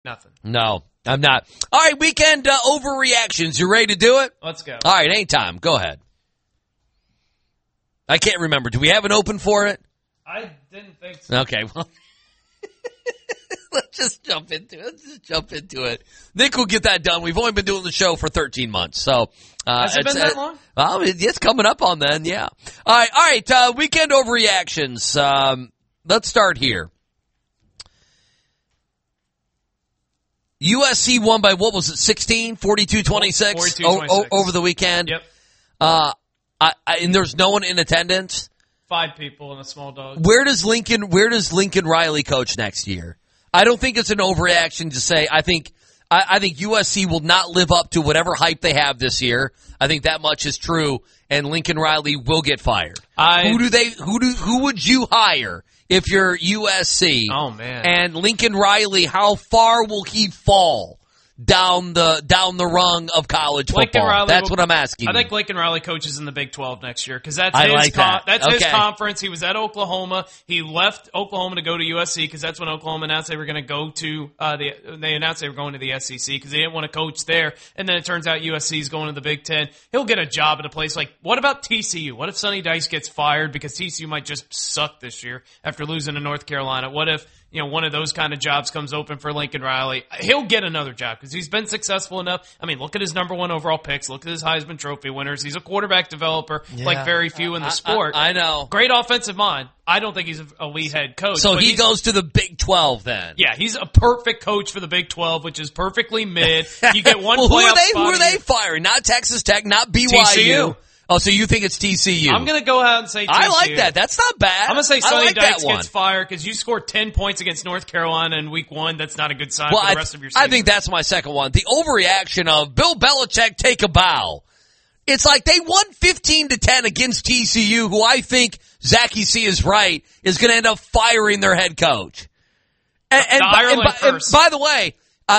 Nothing. No, I'm not. All right, weekend overreactions. You ready to do it? Let's go. All right, anytime. Go ahead. I can't remember. Do we have an open for it? I didn't think so. Okay, well, let's just jump into it. Nick will get that done. We've only been doing the show for 13 months, so has it been that long? Well, it's coming up on then. Yeah. All right. Weekend overreactions. Let's start here. USC won by, what was it, 16? 42-26? 42-26. Over the weekend? Yep. And there's no one in attendance? 5 people and a small dog. Where does Lincoln Riley coach next year? I don't think it's an overreaction to say I think USC will not live up to whatever hype they have this year. I think that much is true, and Lincoln Riley will get fired. Who would you hire if you're USC? Oh man. And Lincoln Riley, how far will he fall down the rung of college football? That's what I'm asking. I think Lincoln Riley coaches in the Big 12 next year because that's his conference. He was at Oklahoma. He left Oklahoma to go to USC because that's when Oklahoma announced they were going to go to they announced they were going to the SEC because they didn't want to coach there. And then it turns out USC is going to the Big 10. He'll get a job at a place like, what about TCU? What if Sonny Dice gets fired because TCU might just suck this year after losing to North Carolina? What if one of those kind of jobs comes open for Lincoln Riley? He'll get another job because he's been successful enough. I mean, look at his number 1 overall picks. Look at his Heisman Trophy winners. He's a quarterback developer like very few in the sport. I know. Great offensive mind. I don't think he's an elite head coach. So he goes to the Big 12 then? Yeah, he's a perfect coach for the Big 12, which is perfectly mid. You get one well, playoff spot. Who are they firing? Not Texas Tech, not BYU. TCU. Oh, so you think it's TCU? I'm going to go out and say TCU. I like that. That's not bad. I'm going to say Sonny Dykes gets fired because you scored 10 points against North Carolina in week 1. That's not a good sign for the rest of your season. I think that's my second one. The overreaction of Bill Belichick take a bow. It's like they won 15-10 against TCU, who I think, Zachy C is right, is going to end up firing their head coach. And by the way,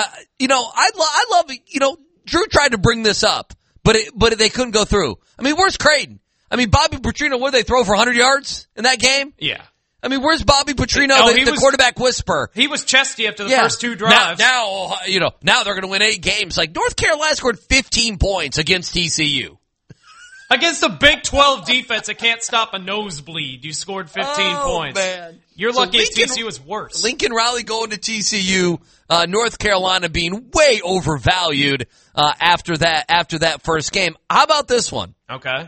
I love, Drew tried to bring this up, but they couldn't go through. I mean, where's Creighton? I mean, Bobby Petrino, what did they throw for 100 yards in that game? Yeah. I mean, where's Bobby Petrino, the quarterback whisperer? He was chesty after the first 2 drives. Now they're going to win 8 games. Like, North Carolina scored 15 points against TCU. Against a Big 12 defense that can't stop a nosebleed, you scored 15 points. Man. You're lucky TCU was worse. Lincoln Riley going to TCU, North Carolina being way overvalued after that first game. How about this one? Okay.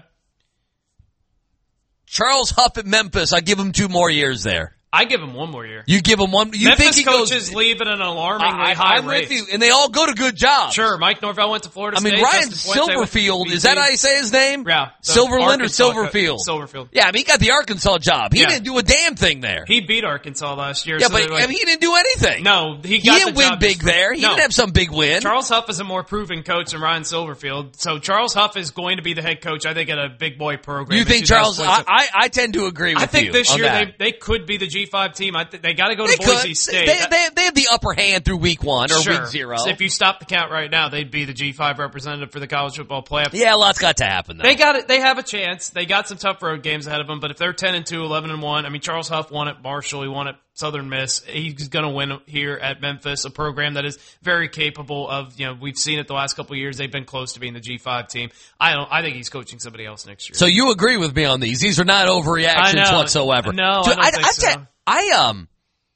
Charles Huff at Memphis. I give him 2 more years there. I give him 1 more year. You give him 1. You Memphis think he coaches leave at an alarmingly high I'm rate. with you, and they all go to good jobs. Sure, Mike Norvell went to Florida State. I mean, Ryan Silverfield, is that how you say his name? Yeah. Silverland or Silverfield? Silverfield. Yeah, I mean, he got the Arkansas job. He didn't do a damn thing there. He beat Arkansas last year. Yeah, but he didn't do anything. No, he didn't win big there. He didn't have some big win. Charles Huff is a more proven coach than Ryan Silverfield. So Charles Huff is going to be the head coach, I think, at a big boy program. You think Charles? I tend to agree with you. I think this year they could be the G5 team. They got to go to Boise State. They have the upper hand through week 1 or week 0. So if you stop the count right now, they'd be the G5 representative for the college football playoff. Yeah, a lot's got to happen, though. They got it. They have a chance. They got some tough road games ahead of them, but if they're 10-2, 11-1, I mean, Charles Huff won at Marshall. He won at Southern Miss. He's going to win here at Memphis, a program that is very capable of, we've seen it the last couple of years. They've been close to being the G5 team. I think he's coaching somebody else next year. So you agree with me on these? These are not overreactions whatsoever. No, I don't think so.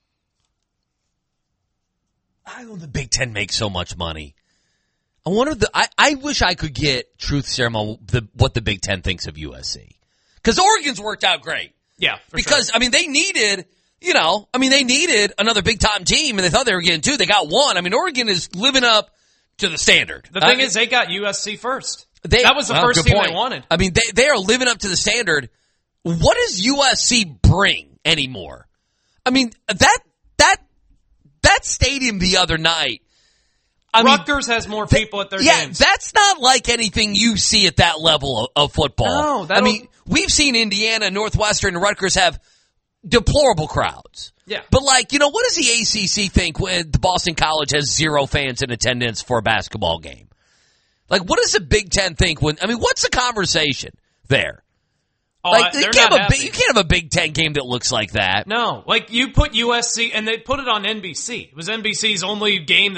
I know the Big Ten makes so much money. I wonder I wish I could get truth serum on what the Big Ten thinks of USC. Because Oregon's worked out great. Yeah, because, I mean, they needed another big-time team, and they thought they were getting 2. They got 1. I mean, Oregon is living up to the standard. The thing is, they got USC first. That was the first team they wanted. I mean, they are living up to the standard. What does USC bring anymore? I mean, that stadium the other night. Rutgers has more people at their games. That's not like anything you see at that level of football. No, I mean, we've seen Indiana, Northwestern, and Rutgers have deplorable crowds. Yeah. But what does the ACC think when the Boston College has 0 fans in attendance for a basketball game? Like, what does the Big Ten think what's the conversation there? Oh, like you can't have a Big Ten game that looks like that. No, like you put USC and they put it on NBC. It was NBC's only game